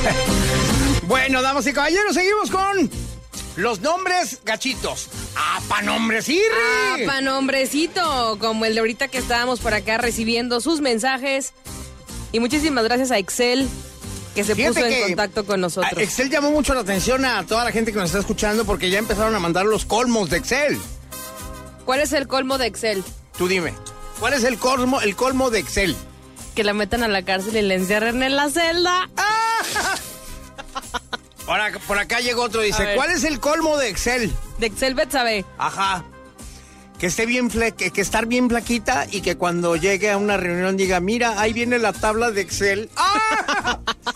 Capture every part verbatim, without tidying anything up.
Bueno, damas y caballeros, seguimos con los nombres gachitos. ¡Apa, nombrecirri! ¡Apa, nombrecito! Como el de ahorita que estábamos por acá recibiendo sus mensajes. Y muchísimas gracias a Excel, que se Fíjate puso que en contacto con nosotros. Excel llamó mucho la atención a toda la gente que nos está escuchando porque ya empezaron a mandar los colmos de Excel. ¿Cuál es el colmo de Excel? Tú dime, ¿cuál es el colmo, el colmo de Excel? Que la metan a la cárcel y la encierren en la celda. ¡Ah! Ahora, por acá llegó otro, dice, ¿cuál es el colmo de Excel? De Excel Betsabe. Ajá. Que esté bien, fle que, que estar bien flaquita y que cuando llegue a una reunión diga, mira, ahí viene la tabla de Excel. ¡Ah!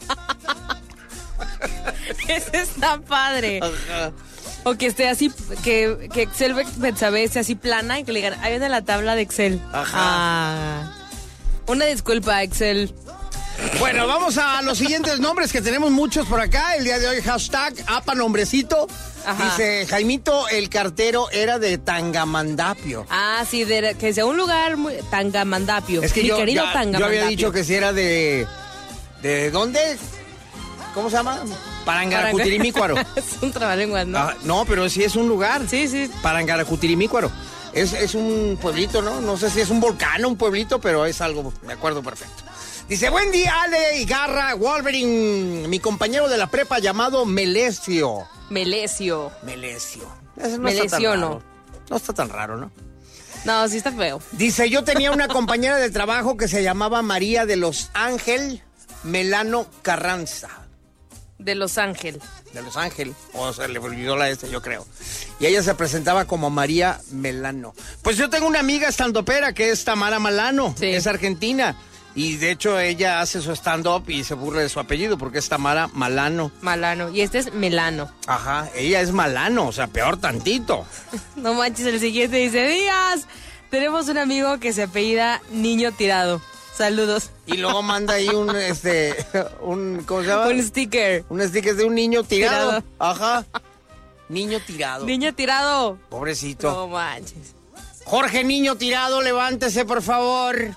Ese está padre. Ajá. O que esté así, que, que Excel Betsabe esté así plana y que le digan, ahí viene la tabla de Excel. Ajá. Ah. Una disculpa, Excel. Bueno, vamos a los siguientes nombres, que tenemos muchos por acá. El día de hoy, hashtag apa nombrecito. Ajá. Dice, Jaimito, el cartero era de Tangamandapio. Ah, sí, de, que sea un lugar muy... Tangamandapio. Es que Mi yo, querido ya, Tangamandapio. yo había dicho que si era de... ¿De dónde? ¿Cómo se llama? Parangaracutirimícuaro. Es un trabalenguas, ¿no? Ah, no, pero sí es un lugar. Sí, sí. Parangaracutirimícuaro. Es, es un pueblito, ¿no? No sé si es un volcán o un pueblito, pero es algo, me acuerdo perfecto. Dice, buen día, Ale y Garra, Wolverine, mi compañero de la prepa llamado Melesio. Melesio. Melesio. Ese no Melesio, está tan no. raro. No está tan raro, ¿no? No, sí está feo. Dice, yo tenía una compañera de trabajo que se llamaba María de Los Ángel Melano Carranza. De Los Ángeles. De Los Ángeles. O sea, le olvidó la este, yo creo. Y ella se presentaba como María Melano. Pues yo tengo una amiga estandopera que es Tamara Malano. Sí. Es argentina. Y de hecho ella hace su stand-up y se burla de su apellido porque es Tamara Malano. Malano. Y este es Melano. Ajá, ella es Malano, o sea, peor tantito. No manches, el siguiente dice, Díaz, tenemos un amigo que se apellida Niño Tirado. Saludos. Y luego manda ahí un, este, un, ¿cómo se llama? Un sticker. Un sticker de un niño tirado. Tirado. Ajá. Niño tirado. Niño tirado. Pobrecito. No manches. Jorge Niño Tirado, levántese, por favor.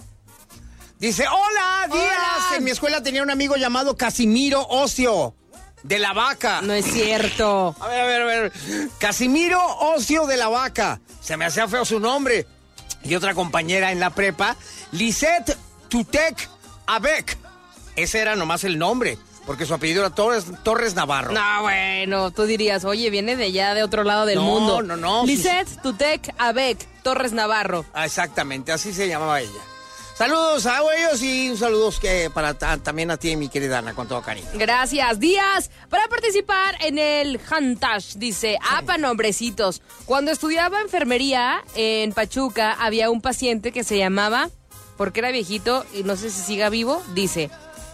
Dice, hola, Díaz. Hola. En mi escuela tenía un amigo llamado Casimiro Ocio, de la Vaca. No es cierto. A ver, a ver, a ver. Casimiro Ocio de la Vaca. Se me hacía feo su nombre. Y otra compañera en la prepa, Lisette Tutec Abec. Ese era nomás el nombre, porque su apellido era Torres, Torres Navarro. No, bueno, tú dirías, oye, viene de allá, de otro lado del no, mundo. No, no, no. Lisette Tutec Abec, Torres Navarro. Ah, exactamente, así se llamaba ella. Saludos a ellos y un saludo que para también a ti, mi querida Ana, con todo cariño. Gracias, Díaz. Para participar en el Hantash, dice, apa nombrecitos. Cuando estudiaba enfermería en Pachuca, había un paciente que se llamaba, porque era viejito y no sé si siga vivo, dice,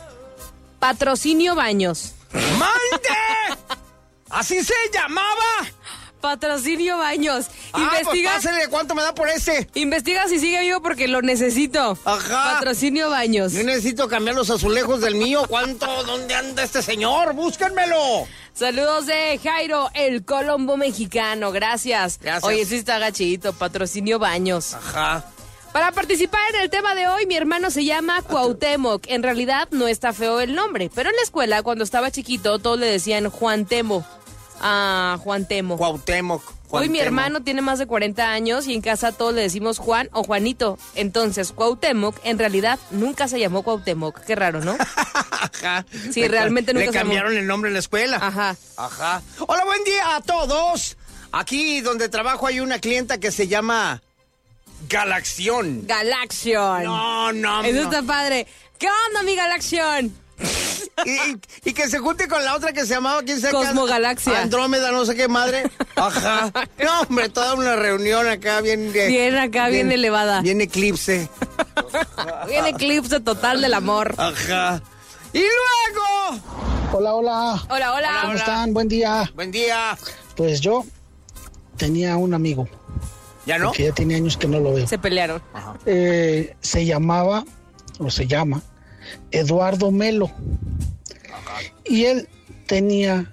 Patrocinio Baños. ¡Mande! ¿Así se llamaba? Patrocinio Baños. Ah, Investiga. Pues pásale, ¿cuánto me da por ese? Investiga si sigue vivo porque lo necesito. Ajá. Patrocinio Baños. Yo necesito cambiar los azulejos del mío. ¿Cuánto? ¿Dónde anda este señor? ¡Búsquenmelo! Saludos de Jairo, el Colombo mexicano. Gracias. Gracias. Oye, sí está gachito. Patrocinio Baños. Ajá. Para participar en el tema de hoy, mi hermano se llama Cuauhtémoc. En realidad no está feo el nombre, pero en la escuela, cuando estaba chiquito, todos le decían Juan Temo. Ah, Juan Temo. Cuauhtémoc. Juan Hoy mi Temo. hermano tiene más de cuarenta años y en casa todos le decimos Juan o Juanito. Entonces, Cuauhtémoc, en realidad, nunca se llamó Cuauhtémoc. Qué raro, ¿no? Ajá. Sí, realmente nunca le se llamó. cambiaron el nombre en la escuela. Ajá. Ajá. Hola, buen día a todos. Aquí donde trabajo hay una clienta que se llama Galaxión. Galaxión. No, no, Eso no. está padre. ¿Qué onda, mi Galaxión? Y, y que se junte con la otra que se llamaba, ¿quién sabe? Cosmogalaxia. Andrómeda, no sé qué madre. Ajá. No, hombre, toda una reunión acá bien... eh, Bien acá, bien, bien elevada. Bien eclipse. Bien eclipse total del amor. Ajá. Y luego... Hola, hola. Hola, hola. ¿Cómo están? Buen día. Buen día. Pues yo tenía un amigo. ¿Ya no? Que ya tiene años que no lo veo. Se pelearon. Ajá. Eh, se llamaba, o se llama, Eduardo Melo. Y él tenía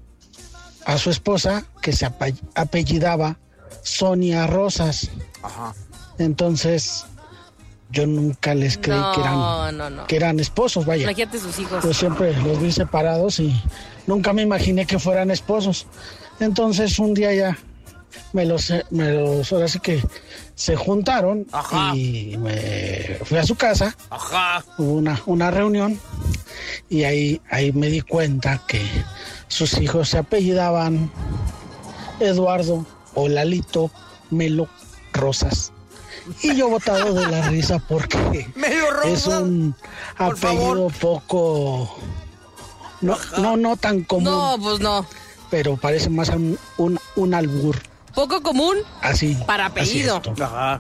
a su esposa que se ape- apellidaba Sonia Rosas. Ajá. Entonces, yo nunca les creí no, que eran no, no. que eran esposos, vaya. Imagínate sus hijos. Yo siempre los vi separados y nunca me imaginé que fueran esposos. Entonces un día ya me los, me los ahora sí que se juntaron. Ajá. Y me fui a su casa. Ajá. Hubo una, una reunión y ahí, ahí me di cuenta que sus hijos se apellidaban Eduardo o Lalito Melo Rosas. Y yo botado de la risa porque es un apellido poco no, no, no tan común. No, pues no. Pero parece más un, un, un albur. Poco común. Así. Para apellido. Así Ajá.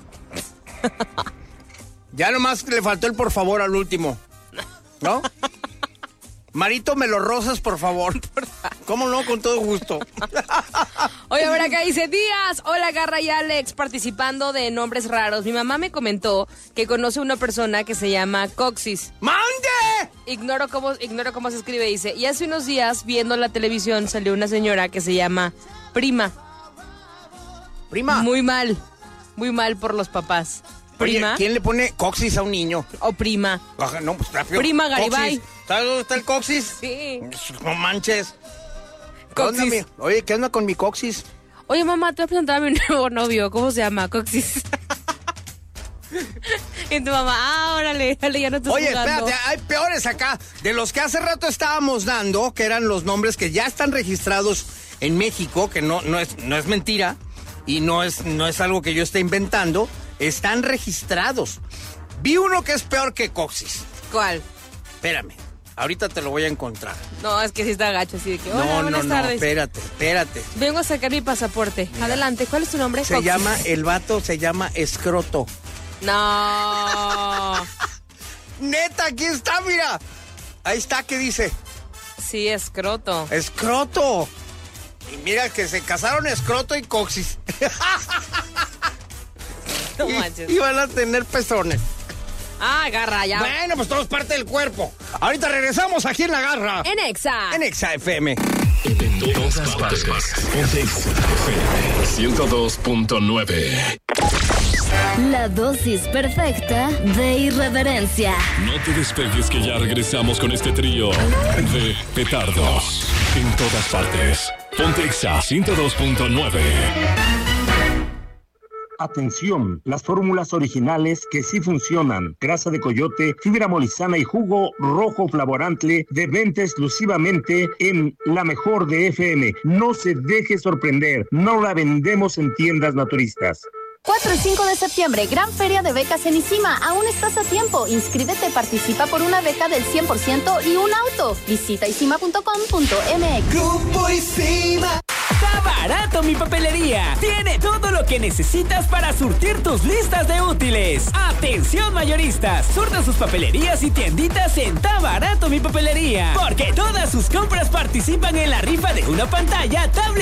Ya nomás le faltó el por favor al último. ¿No? Marito me lo rosas, por favor. ¿Cómo no? Con todo gusto. Oye, por acá dice Díaz. Hola, Garra y Alex, participando de nombres raros. Mi mamá me comentó que conoce una persona que se llama Coxis. ¡Mande! Ignoro cómo, ignoro cómo se escribe, dice. Y hace unos días, viendo la televisión, salió una señora que se llama Prima. Prima. Muy mal. Muy mal por los papás. Prima. Oye, ¿quién le pone coxis a un niño? O prima. Ajá, no, pues está feo. Prima Garibay. ¿Sabes dónde está el coxis? Sí. No manches. Coxis. ¿Qué onda, mi? Oye, ¿qué onda con mi coxis? Oye, mamá, te voy a presentar a mi nuevo novio. ¿Cómo se llama? Coxis. Y tu mamá, ah, órale, órale, ya no estás Oye, jugando. espérate, hay peores acá. De los que hace rato estábamos dando, que eran los nombres que ya están registrados en México, que no, no, es, no es mentira, y no es, no es algo que yo esté inventando, están registrados. Vi uno que es peor que coxis. ¿Cuál? Espérame, ahorita te lo voy a encontrar. No, es que sí está gacho, así de que, hola, No, buenas no, no, tardes. espérate, espérate. Vengo a sacar mi pasaporte. Mira. Adelante, ¿cuál es tu nombre? Se Coxis. llama, el vato se llama Escroto. No. Neta, aquí está, mira. Ahí está, ¿qué dice? Sí, escroto. Escroto. Y mira que se casaron Escroto y Coxis. No manches. Y, y van a tener pezones. Ah, Garra, ya. Bueno, pues todo es parte del cuerpo. Ahorita regresamos aquí en La Garra. En Exa. En Exa F M. En todas partes. Ponte Exa F M ciento dos punto nueve. La dosis perfecta de irreverencia. No te despegues que ya regresamos con este trío de petardos. En todas partes. Ponte Exa ciento dos punto nueve. Atención, las fórmulas originales que sí funcionan. Grasa de coyote, fibra molizana y jugo rojo flavorante de venta exclusivamente en La Mejor de F M. No se deje sorprender, no la vendemos en tiendas naturistas. cuatro y cinco de septiembre, gran feria de becas en ICIMA. Aún estás a tiempo. Inscríbete, participa por una beca del cien por ciento y un auto. Visita isima punto com punto m x. Grupo ICIMA. Está barato mi papelería. Tiene todo lo que necesitas para surtir tus listas de útiles. Atención mayoristas. Surta sus papelerías y tienditas en Está barato mi papelería. Porque todas sus compras participan en la rifa de una pantalla, tablet